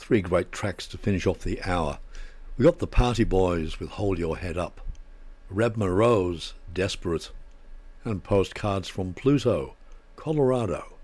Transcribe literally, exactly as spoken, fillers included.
Three great tracks to finish off the hour. We got the Party Boys with Hold Your Head Up, Reb Monroe's Desperate, and Postcards from Pluto, Colorado.